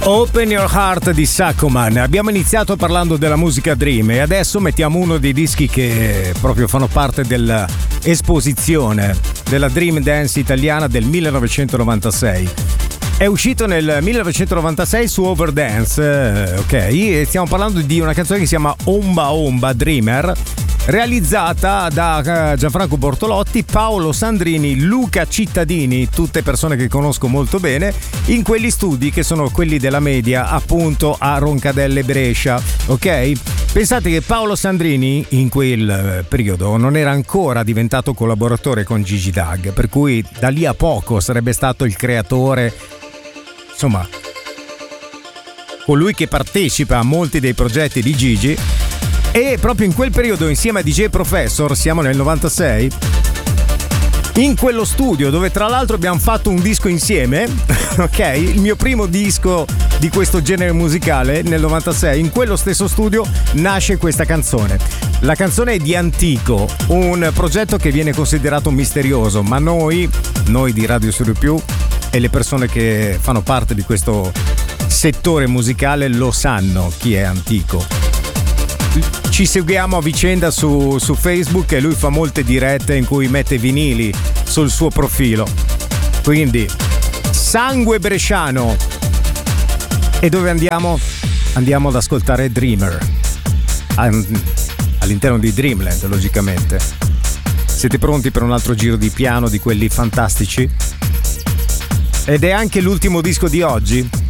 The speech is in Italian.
Open Your Heart di Saccoman. Abbiamo iniziato parlando della musica Dream e adesso mettiamo uno dei dischi che proprio fanno parte dell'esposizione della Dream Dance italiana del 1996. È uscito nel 1996 su Overdance, ok? E stiamo parlando di una canzone che si chiama Omba Omba Dreamer, realizzata da Gianfranco Bortolotti, Paolo Sandrini, Luca Cittadini, tutte persone che conosco molto bene, in quegli studi che sono quelli della Media, appunto a Roncadelle Brescia, ok? Pensate che Paolo Sandrini in quel periodo non era ancora diventato collaboratore con Gigi Dag, per cui da lì a poco sarebbe stato il creatore, insomma, colui che partecipa a molti dei progetti di Gigi. E proprio in quel periodo, insieme a DJ Professor, siamo nel 96, in quello studio dove tra l'altro abbiamo fatto un disco insieme, ok? Il mio primo disco di questo genere musicale nel 96, in quello stesso studio nasce questa canzone. La canzone è di Antico, un progetto che viene considerato misterioso, ma noi di Radio Studio Più e le persone che fanno parte di questo settore musicale lo sanno chi è Antico. Ci seguiamo a vicenda su Facebook e lui fa molte dirette in cui mette vinili sul suo profilo. Quindi sangue bresciano. E dove andiamo? Andiamo ad ascoltare Dreamer all'interno di Dreamland, logicamente. Siete pronti per un altro giro di piano di quelli fantastici? Ed è anche l'ultimo disco di oggi.